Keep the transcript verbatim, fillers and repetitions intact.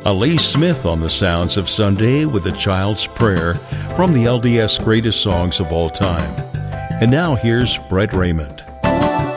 Elise Smith on the sounds of Sunday with a Child's Prayer from the L D S Greatest Songs of All Time. And now here's Brett Raymond.